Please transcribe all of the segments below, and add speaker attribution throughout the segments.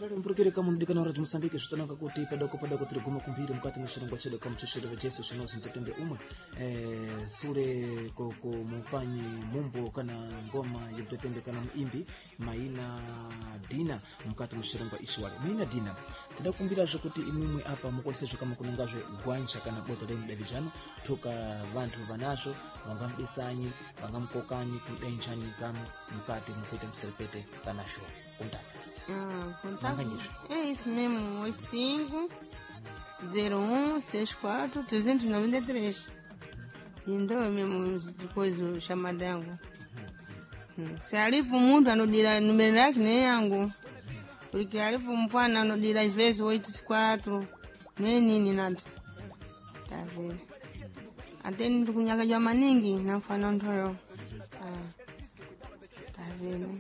Speaker 1: mpurukire kama mdikana wa Mozambique shutananga kuti padoko tiri guma kumbiri mkati mshirangwa chedo kama mchushiro wa Jesu shinozi mtetembe umwe sure koko mupanyi mumbo kana ngoma ya mtetembe kana muimbi maina Dina mkati mshirangwa Ishwari maina Dina tada kumbira kuti imumwe apa mukolesezwe kama kunangaje gwanja kana boto lemu davijano toka vantu vanazo vangambisanyi vangamkokanyi kudenjani kama mkati mkuite mserepete kana show contato.
Speaker 2: Contato. É isso mesmo, 85 01 64 393. Então mesmo coisa chamada yangu. Se alipo mundo anodira número yake nem yangu. Porque alipo mfano anodira vezes 84 nem nini nada. Tá vendo? Até ndo kunyaga jwa maningi na mfano ndoyo. Tá vendo?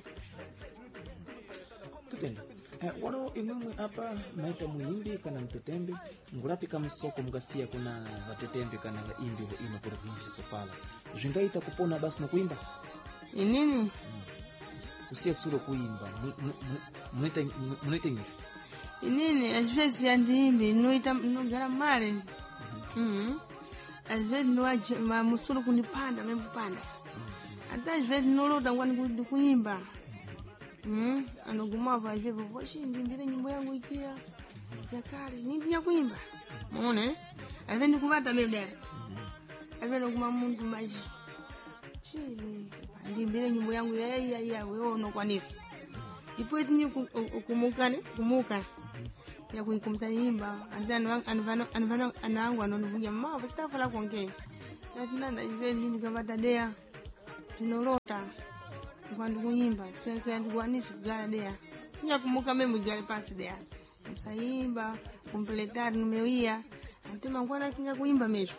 Speaker 1: Wano imumwe apa maita muimbi kana mtetembe ngulapi kama soko mgasia kuna vatetembe kana vaimbi wa ino province Sofala zvingaita kupona basi na kuimba
Speaker 2: inini
Speaker 1: kusia suro kuimba munete nini
Speaker 2: inini às vezes andimbi noita nogara male às vezes no musuro kunipanda mesmo panda até às vezes no loda ngwani kuimba anoguma vaje vovoshi ndimbire nyimbo yangu ikia ya kale ninya kuimba muone aveni kuvata mebda aveni kuma muntu maji shini ndimbire nyimbo yangu ya wewe unokwanisa ipo itinyi kumuka ya kuikumsa nyimba anvano anangu anonvuja mama vastafa la kuongea lazima ndize ndini kavata dea tunolota quando kuimba sio kuanisi kugala dea sinya kumuka mimi gale pasi dea msaimba completar numeuia antima ngwana kinya kuimba mesho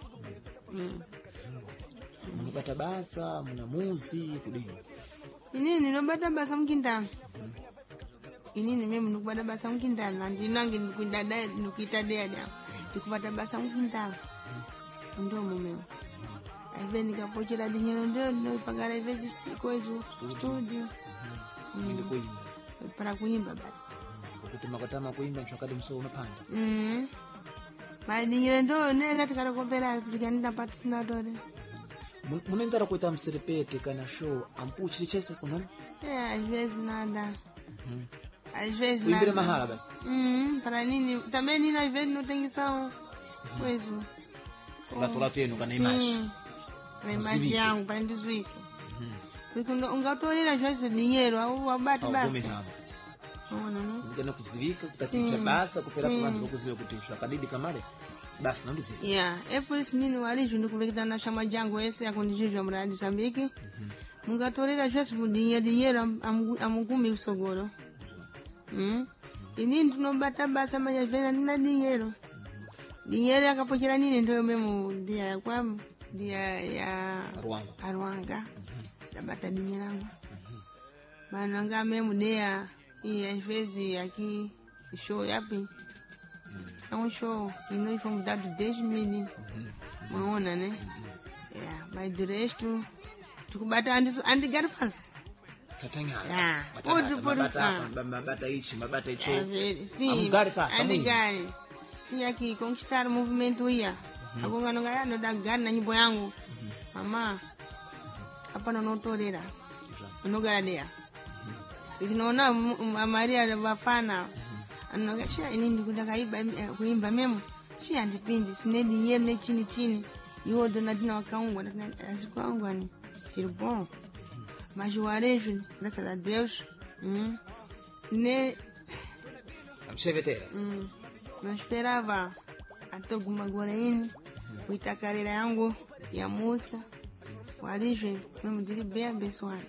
Speaker 1: mnapata basa mna muzi kudini
Speaker 2: inini nobata basa mkindana inini mimi nukubata basa mkindana ndinangi nikuindada nukita dea nikupata basa mkindana ndo mumeo Aveni kapochera dinheiro ndio pagara vezes coisa studio para kuimba basi
Speaker 1: kuti makatama kuimba mshakadi mso unapanda
Speaker 2: mas dinheiro ndio neza tikara kopera tukanida patina dole
Speaker 1: munendara kuita mserepete kana show ampuchi chese kuno
Speaker 2: às vezes nada às vezes nada
Speaker 1: kuimbira mahala basi
Speaker 2: para nini também nina às vezes não tem são coisa
Speaker 1: la tenu kana imagem
Speaker 2: imagem yangu para ndizuike porque ungatolera zvose dinheiro au abati basi
Speaker 1: ngana kuzivika kutakicha basa kupera kwa vanhu vokuziva kuti zvakadidi kamare basi nanduziva
Speaker 2: é por isso nini walivyo ndikuvekita na chama jangu ese akundijijwa mradi Sambiki mungatolera zvose dinheiro amugumi kusogolo inini tinobata basa manya vena nina dinheiro akapochera nini ndio memo ndia yakwamu dia ya Arwanga dabata dinheiro mananga memo dia às vezes aqui show yapi um show que nós fomos dado 10.000 maona né mas do resto tukubata andi garfas
Speaker 1: tatanya mabata ichi
Speaker 2: sim andi gari tinha que conquistar o movimento ia agonga nongaya ndo dagana na nyimbo yangu mama hapa nonotorera nogaradea ikinaona Maria bafana anogasha inini kudakaiba kuimba memo shi andipindi sine dinheiro ne chini iwo Donadina wakaungwa na azikwaungwa ni bom mas o arejo graças a Deus ne
Speaker 1: amchevetera
Speaker 2: não esperava até alguma goreini kuita carreira yangu ya música o arejo mesmo de bem abençoado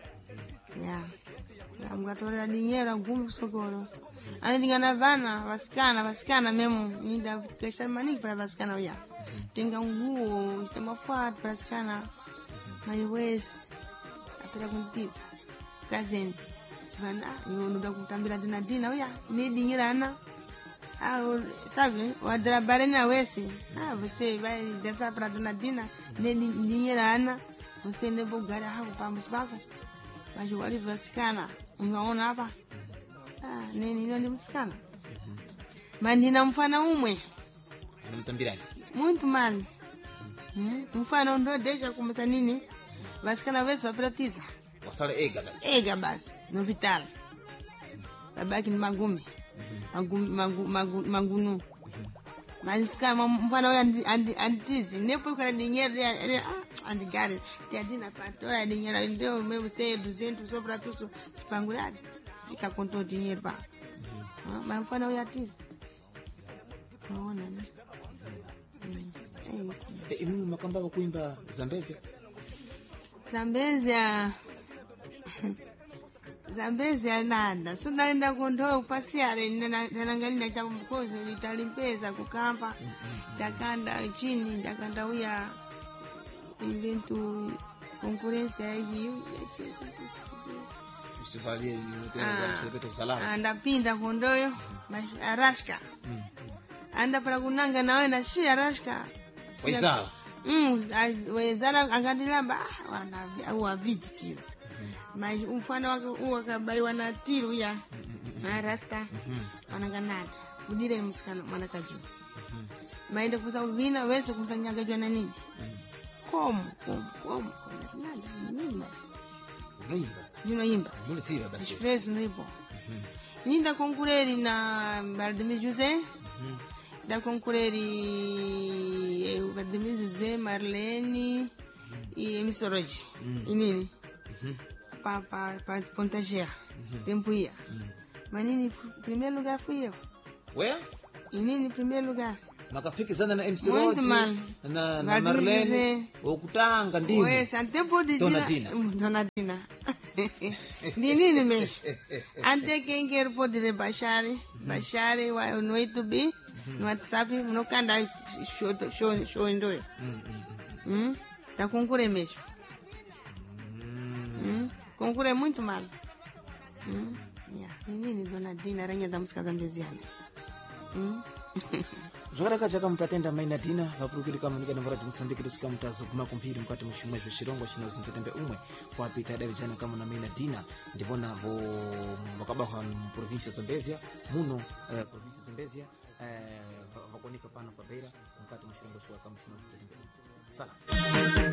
Speaker 2: mgatora dinheiro algum sogoro anilingana vana vasikana mesmo nida kashar maniki para vasikana ya tenga nguo itamafat para vasikana maiwezi apera kuntiza kazeni vana yonoda kutambira Donadina uya ni dinheiro ana sabe o trabalho na wese você vai dançar para Donadina ni dinheiro ana você não vai ganhar algo para musbako mas o ali vasikana unaona hapa nini ndio msikana mandina mfana umwe
Speaker 1: Namtambirani.
Speaker 2: muito mal mfana ndo deja kumasa nini vasikana vese wapratiza
Speaker 1: Wasale ega basi.
Speaker 2: ega basi no vital babaki ni magumi magunu masikana mfana huyo andizi nepo kana dinheiro andigare tiadina patora dinheiro ndio mesmo sei 200 sobra tudo spangulado fica com todo dinheiro pa mas mfana huyo atizi naona né é isso
Speaker 1: Imunu makamba kuimba Zambezia.
Speaker 2: Zambezia nada so naenda kondoa upasiare nanangalina cha mkozi litalimpeza kukampa takanda chini takanda uya invento concorrência hiyo
Speaker 1: Usivalie yule salama.
Speaker 2: andapinda kondoyo arashka anda para kunanga nawe na shi arashka
Speaker 1: Waizala.
Speaker 2: wezala angadilamba wana viji chile mas mfano wake wakabaiwa na tiru ya na rasta wanaganata udire msikana mwanakaju maende kuza vina wese kumsanyaga jua na nini como nada nini basi
Speaker 1: Unaimba.
Speaker 2: imba
Speaker 1: Muli sira basi.
Speaker 2: fez no ipo ninda concorreri na Valdemir José da concorreri Valdemir José Marlene e Emissoroji inini pa Pontagia tempo ia mas nini primeiro lugar fui eu
Speaker 1: Where?
Speaker 2: inini primeiro lugar
Speaker 1: Nakapikizana na MC
Speaker 2: Muito
Speaker 1: Roji
Speaker 2: mal.
Speaker 1: na
Speaker 2: Valdemir
Speaker 1: Marlene
Speaker 2: José.
Speaker 1: okutanga ndimu.
Speaker 2: Ué, tempo de
Speaker 1: Donadina.
Speaker 2: Nini mesmo ante quem quer pode baixar no YouTube no WhatsApp no canal show indoio tá concorrendo mesmo concorre muito mal nini Donadina rainha da música zambeziana
Speaker 1: Zvakara kachaka mtatenda maina dina vapurukiri kama nika navara Mozambique tusika mtazo kuma kumpiri mkati mushimwe zvichirongo chinozi mtatembe umwe kwa pita davijana kama na maina dina ndivona vo vakabaha provincia Zambezia muno provincia Zambezia vakonika pano pabeira mkati mushirongo chwa kama shinozi mtatembe umwe. Salam.